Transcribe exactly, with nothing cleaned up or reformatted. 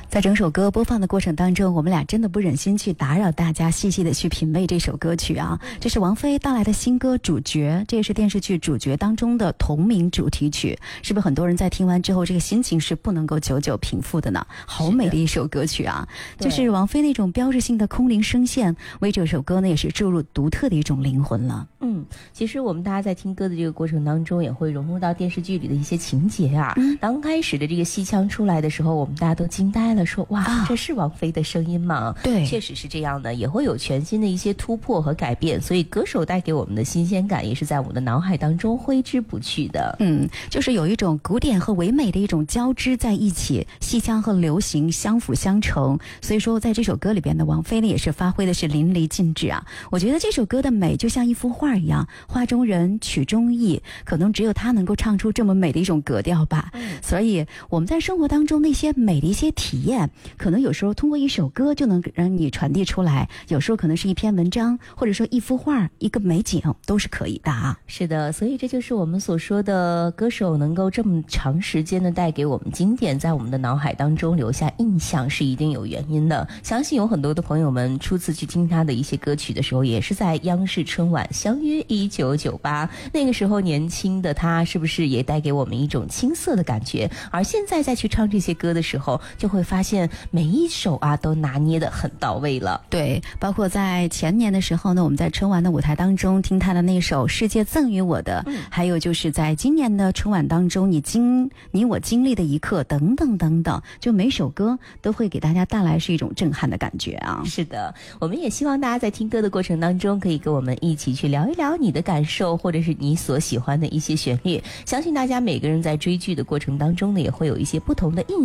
在整首歌播放的过程当中，我们俩真的不忍心去打扰大家细细的去品味这首歌曲啊。这是王菲带来的新歌《主角》，这也是电视剧《主角》当中的同名主题曲。是不是很多人在听完之后，这个心情是不能够久久平复的呢？好美的一首歌曲啊，就是王菲那种标志性的空灵声线，为这首歌呢也是注入独特的一种灵魂了。 嗯，其实我们大家在听歌的这个过程当中，也会融入到电视剧里的一些情节啊。嗯、刚开始的这个戏腔出来的时候，我们大家都惊呆了，说哇、啊，这是王菲的声音吗？ 对， 确实是这样的，也会有全新的一些突破和改变。所以歌手带给我们的新鲜感，也是在我们的脑海当中挥之不去的。 嗯，就是有一种古典和唯美的一种交织在一起，戏腔和流行相辅相成。所以说，在这首歌里边的王菲呢，也是发挥的是淋漓尽致啊。我觉得这首歌的美就像一幅画一样，画中人，曲中意，可能只有她能够唱出这么美的一种格调吧。嗯、所以我们在生活当中那些美的一些体验，可能有时候通过一首歌就能让你传递出来，有时候可能是一篇文章，或者说一幅画，一个美景，都是可以的啊。 是的，所以这就是我们所说的歌手能够这么长时间的带给我们经典，在我们的脑海当中留下印象，是一定有原因的。相信有很多的朋友们初次去听他的一些歌曲的时候，也是在央视春晚相约一九九八，那个时候年轻的他是不是也带给我们一种青涩的感觉？而现在再去唱这些歌的时候，就会发现每一首啊都拿捏得很到位了。 对，包括在前年的时候呢，我们在春晚的舞台当中听他的那首《世界赠予我的》，嗯、还有就是在今年的春晚当中，你经你我经历的一刻等等等等，就每首歌都会给大家带来是一种震撼的感觉啊。 是的，我们也希望大家在听歌的过程当中，可以跟我们一起去聊一聊你的感受，或者是你所喜欢的一些旋律。相信大家每个人在追剧的过程当中呢，也会有一些不同的印象。